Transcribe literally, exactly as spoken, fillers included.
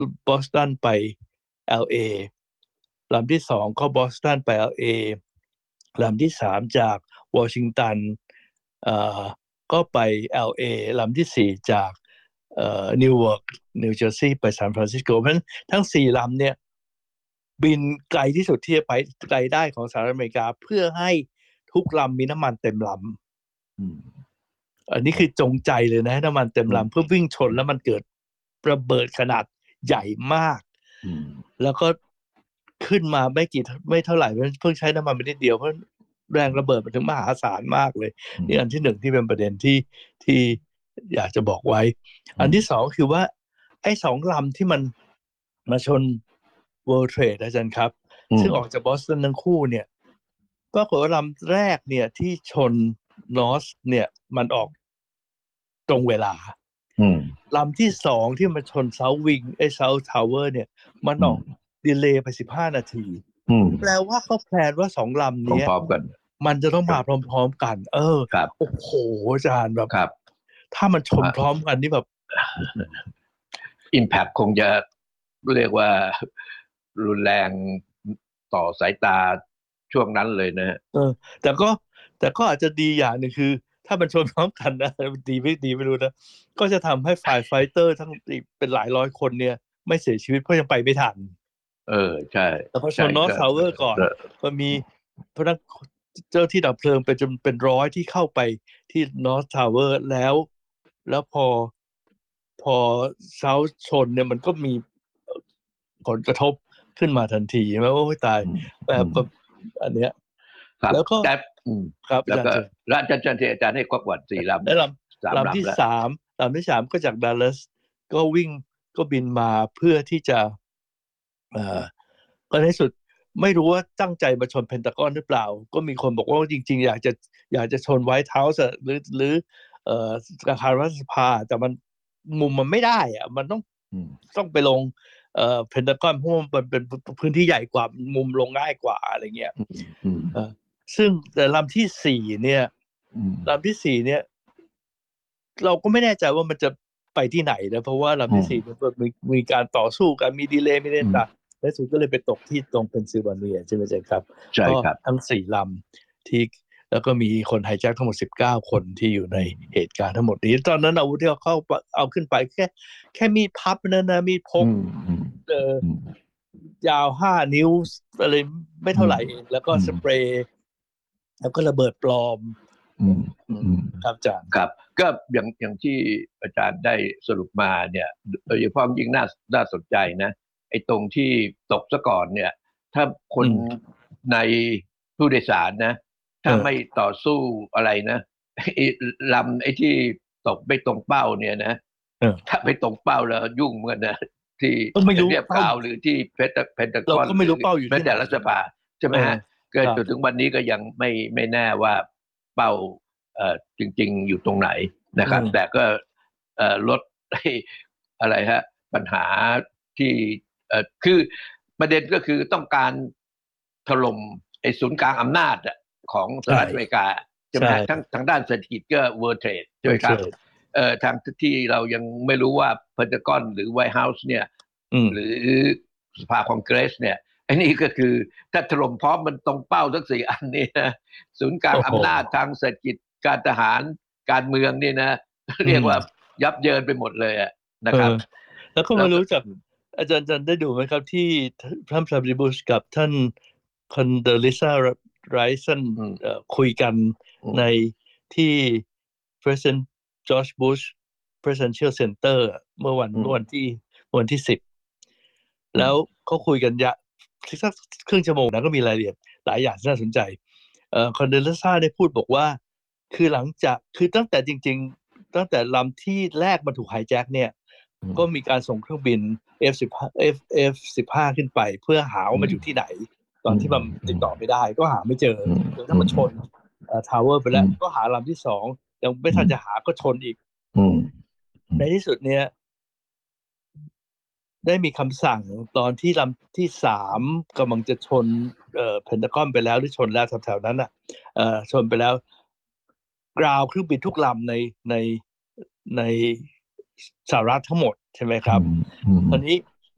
บอสตันไป แอล เอ ลำที่สองก็บอสตันไป แอล เอ ลำที่สามจากวอชิงตันเอ่อก็ไป แอล เอ ลำที่สี่จากเอ่อนิวยอร์กนิวเจอร์ซีย์ไปซานฟรานซิสโกเพราะฉะนั้นทั้งสี่ลำเนี่ยบินไกลที่สุดที่จะไปไกลได้ของสหรัฐอเมริกาเพื่อให้ทุกลำมีน้ำมันเต็มลำอันนี้คือจงใจเลยนะน้ำมันเต็มลำเพื่อวิ่งชนแล้วมันเกิดระเบิดขนาดใหญ่มากแล้วก็ขึ้นมาไม่กี่ไม่เท่าไหร่เพิ่งใช้น้ำมันไปนิดเดียวเพราะแรงระเบิดมันถึงมหาศาลมากเลยนี่อันที่หนึ่งที่เป็นประเด็นที่ที่อยากจะบอกไว้อันที่สองคือว่าไอ้สองลำที่มันมาชน World Trade อาจารย์ครับซึ่งออกจากบอสตันทั้งคู่เนี่ยปรากฏว่าลำแรกเนี่ยที่ชนนอสเนี่ยมันออกตรงเวลาลำที่สองที่มันชนเซาท์วิงไอ้เซาท์ทาวเวอร์เนี่ยมันออกดีเลย์ไปสิบห้านาทีแปลว่าเขาแพลนว่าสองลำนี้มันจะต้องมาพร้อมๆกันเออโอ้โหอาจารย์แบบถ้ามันชนพร้อมกันนี่แบบ Impact คงจะเรียกว่ารุนแรงต่อสายตาช่วงนั้นเลยนะเออแต่ก็แต่ก็อาจจะดีอย่างหนึ่งคือถ้ามันชนพร้อมกันนะดีไม่ดีไม่รู้นะก็จะทำให้ฝ่ายไฟเตอร์ทั้งเป็นหลายร้อยคนเนี่ยไม่เสียชีวิตเพราะยังไปไม่ทันเออใช่แต่พอชนนอร์ททาวเวอร์ก่อนก็มีพนักเจ้าที่ดับเพลิงเป็นจนเป็นร้อยที่เข้าไปที่นอร์ททาวเวอร์แล้วแล้วพอพอเซาท์ชนเนี่ยมันก็มีผลกระทบขึ้นมาทันทีใช่ไหมโอ้ยตายแบบก็อันเนี้ยแล้วก็ครับแล้วก็แล้วอาจารย์อาจารย์ให้ครบก่อนสี่ลำแล้วลำลำที่สามลำที่สามก็จากดัลลัสก็วิ่งก็บินมาเพื่อที่จะเอ่อก็ในสุดไม่รู้ว่าตั้งใจมาชนเพนทากอนหรือเปล่าก็มีคนบอกว่าจริงๆอยากจะอยากจะชนไวท์เฮาส์หรือหรือเอ่ออาคารรัฐสภาแต่มันมุมมันไม่ได้อะมันต้องต้องไปลงเอ่อเพนทากอนเพราะมันเป็นพื้นที่ใหญ่กว่ามุมลงง่ายกว่าอะไรเงี้ยซึ่งแต่ลำที่สี่เนี่ยลำที่สี่เนี่ยเราก็ไม่แน่ใจว่ามันจะไปที่ไหนนะเพราะว่าลำที่สี่มันมีมีการต่อสู้กันมีดีเลย์มีอะไรต่างและสุดก็เลยไปตกที่ตรงเพนซิลเวเนียใช่ไหมจ๊ะครับใช่ครับทั้งสี่ลำที่แล้วก็มีคนไฮแจ็คทั้งหมดสิบเก้าคนที่อยู่ในเหตุการณ์ทั้งหมดนี้ตอนนั้นอาวุธที่เขาเข้าเอาขึ้นไปแค่แค่มีดพับนั่นนะมีดพกเอ่อยาวห้านิ้วอะไรไม่เท่าไหร่เองแล้วก็สเปรย์แล้วก็ระเบิดปลอมครับอาจารย์ครับก็อย่างอย่างที่อาจารย์ได้สรุปมาเนี่ยโดยเฉพาะยิ่งน่าน่าสนใจนะไอ้ตรงที่ตกซะก่อนเนี่ยถ้าคนในผู้โดยสารนะถ้าไม่ต่อสู้อะไรนะไอ้ลำไอ้ที่ตกไม่ตรงเป้าเนี่ยนะถ้าไปตรงเป้าแล้วยุ่งเหมือนกันนะที่เรียบขาวหรือที่เพนเพนทากอนเราก็ไม่รู้เป้าอยู่ที่ไหนแต่รัฐสภาใช่ไหมฮะก็จนถึงวันนี้ก็ยังไม่ไม่แน่ว่าเป้าเอ่อจริงๆอยู่ตรงไหนนะครับแต่ก็เอ่อลดอะไรฮะปัญหาที่เอ่อคือประเด็นก็คือต้องการถล่มไอ้ศูนย์กลางอำนาจของสหรัฐอเมริกาใช่ไหมทั้งทางด้านเศรษฐกิจก็ World Trade ใช่ไหมครับเอ่อทางที่เรายังไม่รู้ว่าเพนทากอนหรือไวท์เฮาส์เนี่ยหรือสภาคองเกรสเนี่ยไอ้นี่ก็คือถ้าถล่มพร้อมมันตรงเป้าทั้งสี่อันนี้นะศูนย์กลางอำนาจทางเศรษฐกิจการทหารการเมืองนี่นะเรียกว่ายับเยินไปหมดเลยนะครับแล้วก็มารู้จักอาจารย์จันได้ดูไหมครับที่ท่านพระบิบุชกับท่านคอนเดลิซาไรสันคุยกันในที่ President George Bush Presidential Center เมื่อวันเมื่อวันที่วันที่สิบแล้วเขาคุยกันยะสักครึ่งชั่วโมงนะก็มีรายละเอียดหลายอย่างน่าสนใจเอ่อคอนเดลิซาได้พูดบอกว่าคือหลังจากคือตั้งแต่จริงๆตั้งแต่ลำที่แรกมันถูกไฮแจ็คเนี่ยก็มีการส่งเครื่องบิน เอฟ สิบห้า F F สิบห้าขึ้นไปเพื่อหาว่ามันอยู่ที่ไหนตอนที่มันติดต่อไม่ได้ก็หาไม่เจอจนถ้ามันชนทาวเวอร์ไปแล้วก็หาลำที่สองยังไม่ทันจะหาก็ชนอีกในที่สุดเนี่ยได้มีคำสั่งตอนที่ลำที่สามกำลังจะชนเอ่อเพนทากอนไปแล้วหรือชนแล้วแถวๆนั้นน่ะเอ่อชนไปแล้วกราวเครื่องบินทุกลำในในในสหรัฐทั้งหมดใช่ไหมครับตอนนี้